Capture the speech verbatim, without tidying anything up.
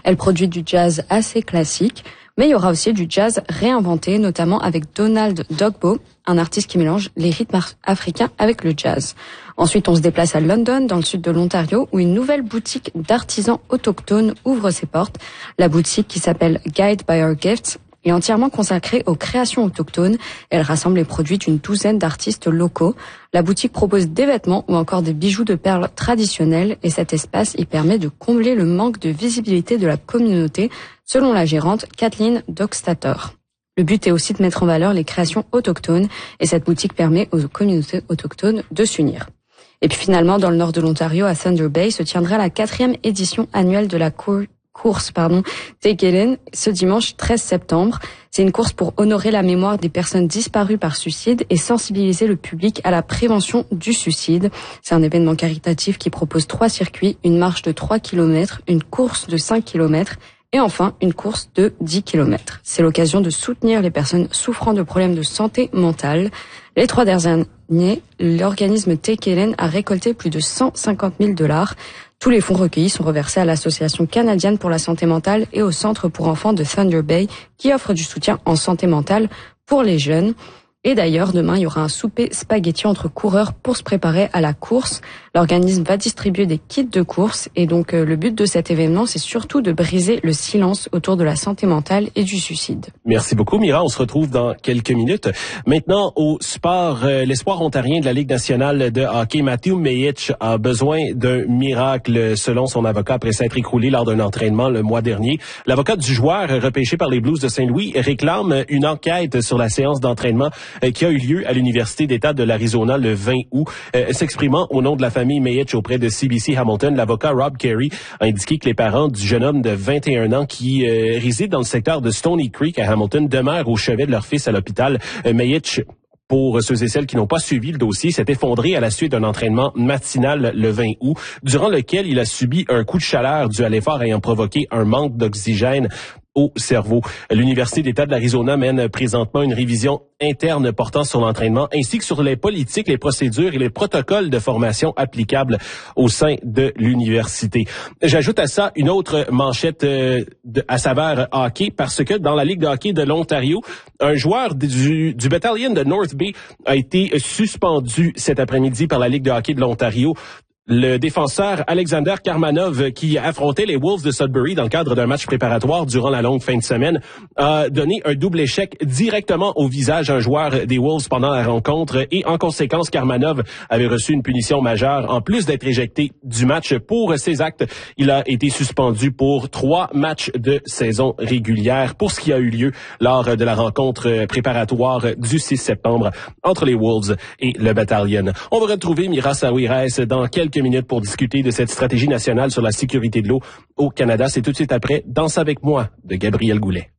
Elle produit du jazz assez classique, mais il y aura aussi du jazz réinventé, notamment avec Donald Dogbo, un artiste qui mélange les rythmes africains avec le jazz. Ensuite, on se déplace à London, dans le sud de l'Ontario, où une nouvelle boutique d'artisans autochtones ouvre ses portes. La boutique, qui s'appelle Guide by Our Gifts, est entièrement consacrée aux créations autochtones. Elle rassemble les produits d'une douzaine d'artistes locaux. La boutique propose des vêtements ou encore des bijoux de perles traditionnels, et cet espace y permet de combler le manque de visibilité de la communauté, selon la gérante Kathleen Dockstatter. Le but est aussi de mettre en valeur les créations autochtones, et cette boutique permet aux communautés autochtones de s'unir. Et puis finalement, dans le nord de l'Ontario, à Thunder Bay, se tiendra la quatrième édition annuelle de la cour course pardon, Take It In, ce dimanche treize septembre. C'est une course pour honorer la mémoire des personnes disparues par suicide et sensibiliser le public à la prévention du suicide. C'est un événement caritatif qui propose trois circuits, une marche de trois kilomètres, une course de cinq kilomètres et enfin une course de dix kilomètres. C'est l'occasion de soutenir les personnes souffrant de problèmes de santé mentale. Les trois dernières années, l'organisme Take It In a récolté plus de cent cinquante mille dollars. Tous les fonds recueillis sont reversés à l'Association canadienne pour la santé mentale et au Centre pour enfants de Thunder Bay, qui offre du soutien en santé mentale pour les jeunes. Et d'ailleurs, demain, il y aura un souper spaghetti entre coureurs pour se préparer à la course. L'organisme va distribuer des kits de course et donc euh, le but de cet événement, c'est surtout de briser le silence autour de la santé mentale et du suicide. Merci beaucoup, Mira. On se retrouve dans quelques minutes. Maintenant, au sport, euh, l'espoir ontarien de la Ligue nationale de hockey, Matthew Mayich, a besoin d'un miracle selon son avocat après s'être écroulé lors d'un entraînement le mois dernier. L'avocat du joueur repêché par les Blues de Saint-Louis réclame une enquête sur la séance d'entraînement qui a eu lieu à l'Université d'État de l'Arizona le vingt août. Euh, s'exprimant au nom de la famille Mayich auprès de C B C Hamilton, l'avocat Rob Carey a indiqué que les parents du jeune homme de vingt et un ans qui euh, réside dans le secteur de Stony Creek à Hamilton demeurent au chevet de leur fils à l'hôpital. Euh, Mayich, pour ceux et celles qui n'ont pas suivi le dossier, s'est effondré à la suite d'un entraînement matinal le vingt août, durant lequel il a subi un coup de chaleur dû à l'effort ayant provoqué un manque d'oxygène au cerveau. L'Université d'État de l'Arizona mène présentement une révision interne portant sur l'entraînement ainsi que sur les politiques, les procédures et les protocoles de formation applicables au sein de l'université. J'ajoute à ça une autre manchette euh, de, à saveur hockey parce que dans la Ligue de hockey de l'Ontario, un joueur du, du Battalion de North Bay a été suspendu cet après-midi par la Ligue de hockey de l'Ontario. Le défenseur Alexander Karmanov, qui affrontait les Wolves de Sudbury dans le cadre d'un match préparatoire durant la longue fin de semaine, a donné un double échec directement au visage d'un joueur des Wolves pendant la rencontre et en conséquence, Karmanov avait reçu une punition majeure. En plus d'être éjecté du match pour ses actes, il a été suspendu pour trois matchs de saison régulière pour ce qui a eu lieu lors de la rencontre préparatoire du six septembre entre les Wolves et le Battalion. On va retrouver Mira Saouirès dans quelques minutes pour discuter de cette stratégie nationale sur la sécurité de l'eau au Canada. C'est tout de suite après Danse avec moi de Gabriel Goulet.